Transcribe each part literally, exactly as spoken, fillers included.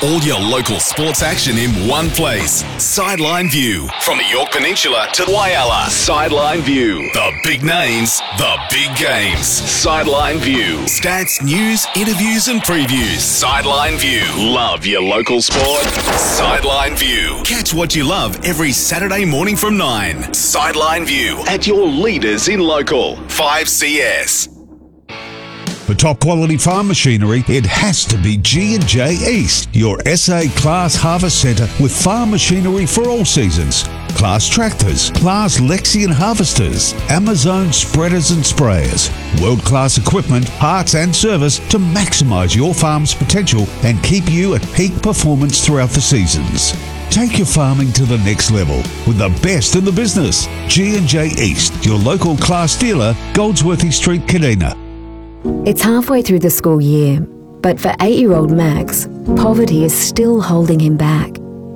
All your local sports action in one place. Sideline View. From the Yorke Peninsula to Whyalla. Sideline View. The big names, the big games. Sideline View. Stats, news, interviews and previews. Sideline View. Love your local sport? Sideline View. Catch what you love every Saturday morning from nine. Sideline View. At your leaders in local. five C S. For top quality farm machinery, it has to be G and J East, your S A Class Harvest Centre with farm machinery for all seasons. Class tractors, Class Lexion harvesters, Amazon spreaders and sprayers, world-class equipment, parts and service to maximise your farm's potential and keep you at peak performance throughout the seasons. Take your farming to the next level with the best in the business. G and J East, your local Class dealer, Goldsworthy Street, Kadina. It's halfway through the school year, but for eight-year-old Max, poverty is still holding him back.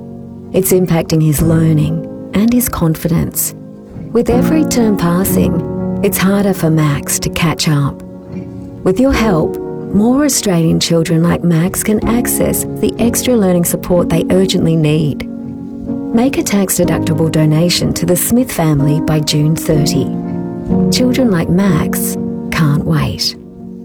It's impacting his learning and his confidence. With every term passing, it's harder for Max to catch up. With your help, more Australian children like Max can access the extra learning support they urgently need. Make a tax-deductible donation to the Smith family by June thirtieth. Children like Max can't wait.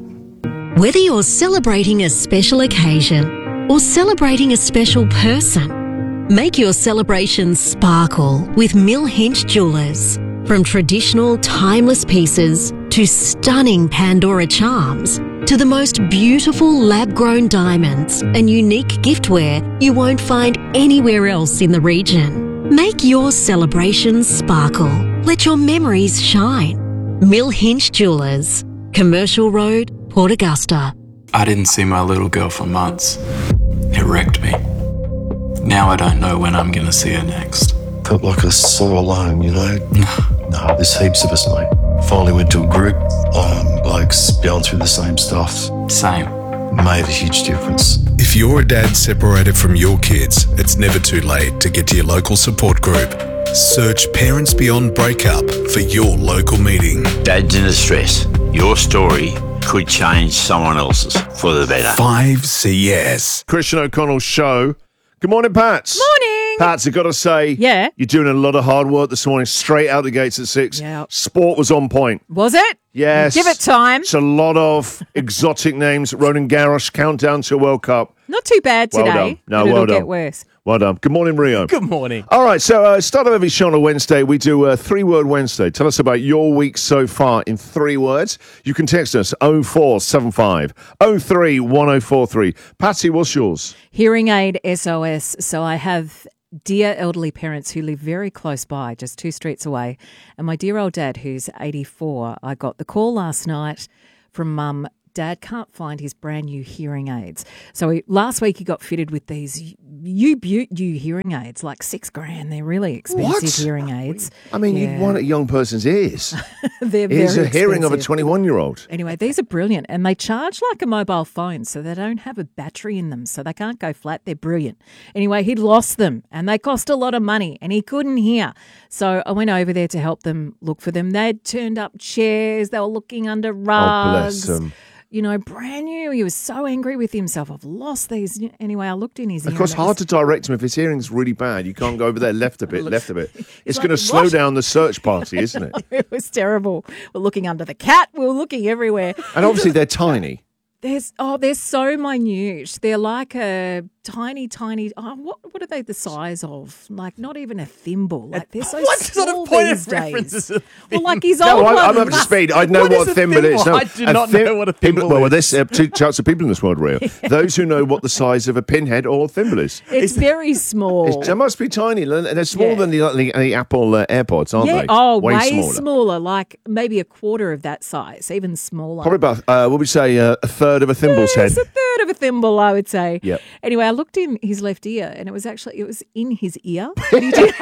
Whether you're celebrating a special occasion or celebrating a special person, make your celebrations sparkle with Mill Hinch Jewellers. From traditional, timeless pieces to stunning Pandora charms to the most beautiful lab-grown diamonds and unique giftware you won't find anywhere else in the region. Make your celebrations sparkle. Let your memories shine. Mill Hinch Jewellers, Commercial Road, Port Augusta. I didn't see my little girl for months. It wrecked me. Now I don't know when I'm going to see her next. Felt like I saw alone, you know? No, there's heaps of us, mate. Finally went to a group, um, blokes going through the same stuff. Same. Made a huge difference. If you're a dad separated from your kids, it's never too late to get to your local support group. Search Parents Beyond Breakup for your local meeting. Dads in distress. Your story could change someone else's for the better. five C S. Christian O'Connell's show. Good morning, Pats. Morning. Pats, I've got to say, yeah, you're doing a lot of hard work this morning, straight out the gates at six. Yeah. Sport was on point. Was it? Yes. Give it time. It's a lot of exotic names. Ronan Garros, countdown to a World Cup. Not too bad today. Well done. No, but well it'll done. get worse. Well done. Good morning, Rio. Good morning. All right, so uh, start of every show on a Wednesday, we do a three-word Wednesday. Tell us about your week so far in three words. You can text us oh four seven five oh three one oh four three. Patsy, what's yours? Hearing aid S O S. So I have dear elderly parents who live very close by, just two streets away. And my dear old dad, who's eighty-four, I got the call last night from Mum. Dad can't find his brand new hearing aids. So he, last week he got fitted with these U-Butte new hearing aids, like six grand. They're really expensive What? hearing aids. I mean, Yeah. you'd want a young person's ears. They're Here's very a hearing of a expensive. twenty-one-year-old. Anyway, these are brilliant, and they charge like a mobile phone, so they don't have a battery in them, so they can't go flat. They're brilliant. Anyway, he'd lost them, and they cost a lot of money, and he couldn't hear. So I went over there to help them look for them. They'd turned up chairs. They were looking under rugs. Oh, bless them. You know, brand new. He was so angry with himself. I've lost these. Anyway, I looked in his ear. Of course, and it hard was- to direct him if his hearing's really bad. You can't go over there left a bit, left a bit. It's like, going to slow "What?" down the search party, isn't it? It was terrible. We're looking under the cat. We were looking everywhere. And obviously they're tiny. There's oh, they're so minute. They're like a tiny, tiny. Oh, what what are they the size of? Like not even a thimble. Like they're so What small sort of point these of reference days. is a Well, like his No, old I, one. I'm up to speed. I know What what, is a thimble is. thimble? No, I do a not thim- know what a people- thimble Well, is. there's uh, two types of people in this world, Rio. Those who know what the size of a pinhead or a thimble is. It's very small. It's, they must be tiny. They're smaller Yeah. than the, the, the Apple uh, AirPods, aren't yeah. they? Oh, way, way, smaller. smaller. Like maybe a quarter of that size, even smaller. Probably about, uh, what would we say, uh, a third of a thimble's Yeah, head. it's a third of a thimble, I would say. Yep. Anyway, I looked in his left ear, and it was actually it was in his ear. But he didn't, he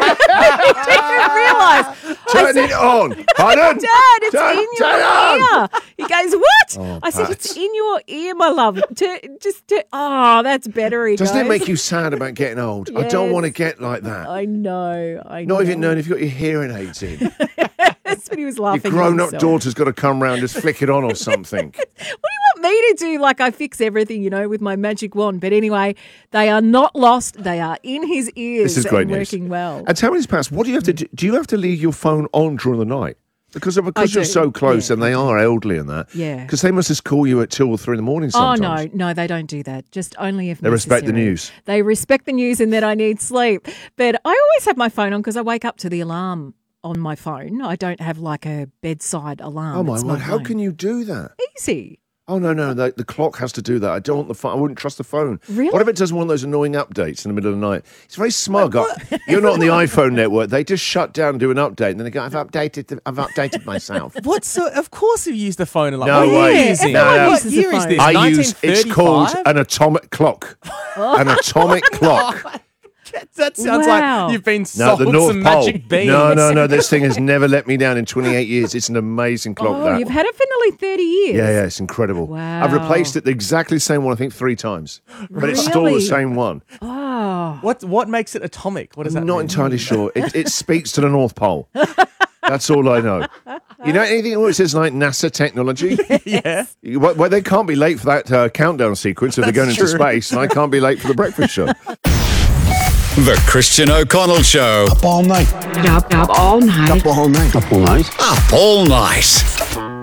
didn't realise. I Turn said, it on. Pardon? Dad, it's Turn- in your turn it on. ear. He goes, what? Oh, I said, Pat. it's in your ear, my love. To, just to, oh, that's better. He Doesn't goes. it make you sad about getting old? I don't Yes. want to get like that. I know. I know. Not even knowing if you've got your hearing aids in. That's what he was Your laughing. at grown-up himself. daughter's got to come round, just flick it on or something. What do you want meaning to, like I fix everything, you know, with my magic wand. But anyway, they are not lost. They are in his ears. This is great and news. working well. And tell me this, Pat, what do you have to do? Do you have to leave your phone on during the night? Because, because you're do, so close yeah. and they are elderly and that. Yeah. Because they must just call you at two or three in the morning sometimes. Oh, no, no, they don't do that. Just only if They respect the necessary. news. They respect the news and that I need sleep. But I always have my phone on because I wake up to the alarm on my phone. I don't have like a bedside alarm. Oh, my It's word. How phone. can you do that? Easy. Oh, no, no, the, the clock has to do that. I don't want the phone. I wouldn't trust the phone. Really? What if it does one of those annoying updates in the middle of the night? It's very smug. You're not on the iPhone network. They just shut down and do an update, and then they go, I've updated the, I've updated myself. What? So, of course you use the phone a lot. No what way. Year is it? No, no. What uses year the is phone. this? I use, it's called an atomic clock. An atomic clock. That sounds Wow. like you've been No, sold the North some Pole. magic beans. No, no, no. This thing has never let me down in twenty-eight years. It's an amazing clock. Oh, that. you've had it for nearly thirty years. Yeah, yeah, it's incredible. Wow. I've replaced it the exactly same one, I think, three times. But it's still the Really? same one. Oh. What what makes it atomic? What does that I'm not mean? entirely sure. It, it speaks to the North Pole. That's all I know. You know anything where it says like NASA technology? Yeah. You- Well, well, they can't be late for that uh, countdown sequence if they're going into That's true. space, and I can't be late for the breakfast show. The Christian O'Connell Show. Up all night. Up, up all night. Up all night. Up all night. Up all night.